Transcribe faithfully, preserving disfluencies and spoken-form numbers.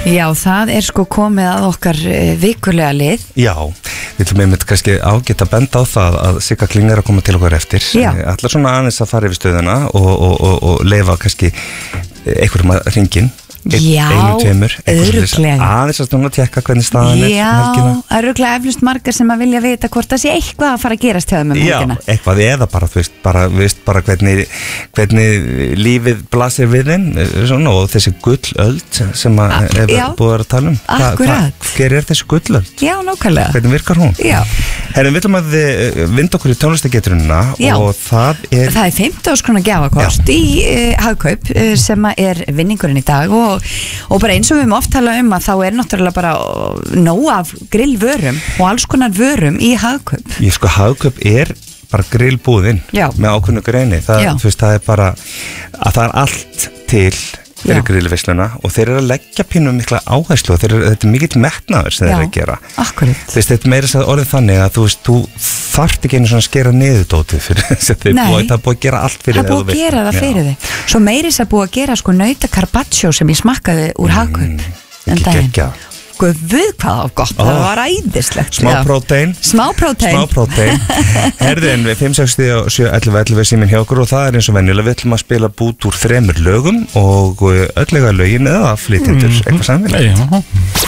Já, það er sko komið að okkar uh, vikulega lið. Já, við ætlum einmitt kannski ágætt að benda á það að Sigga Kling er að koma til okkar eftir. Ætlar svona aðeins að fara yfir stöðuna og, og, og, og leifa kannski einhverjum að hringin. Já, örugglega. Aðeins að stundum að tekka hvernig staðan er Já, örugglega eflust margar sem að vilja vita hvort það sé eitthvað að fara að gerast hjá þeim um helgina. Já, eitthvað eða bara, þú veist, bara, veist, bara hvernig, hvernig lífið blasir við þeim svona, og þessi gullöld sem að er búið að tala um. Akkurat. Hver er þessi gullöld? Já, nákvæmlega. Hvernig virkar hún? Já. Herrum, við ætlum að vinda okkur í tónlistagetrunina og það er... Það er fimmtán þúsund króna gjafakort í uh, Hagkaup uh, sem er vinningurinn í dag og Og, og bara eins og við höfum oft talað um að þá er náttúrulega bara nóg af grillvörum og alls konar vörum í Hagkaup. Ég sko, Hagkaup er bara grillbúðinn með ákveðnu greini. Það, þú veist, það er bara að það er allt til fyrir grillveisluna og þeir eru að leggja pínu mikla áherslu og þeir eru, þetta er mikill metnaður sem þeir eru að gera. Akkurat. Þú veist, þetta er meira að orðið þannig að þú veist, þú þarft ekki einu svona að skera niður dótið fyrir þess að þeir búið, það er búið að gera allt fyrir þig. Það er búið að gera það fyrir þig. Svo meiris að búið að gera sko nauta carpaccio sem ég smakkaði úr Hagkaup en daginn. Guð hvað á gott, oh. Það var æðislegt. Smá prótein. Smá prótein. Smá prótein. Herðin við fimm sex sjö ellefu ellefu síminn hjá okkur og það er eins og venjulega við ætlum að spila bút úr þremur lögum og öllega lögin eða flytjendur, mm. eitthvað samfélag.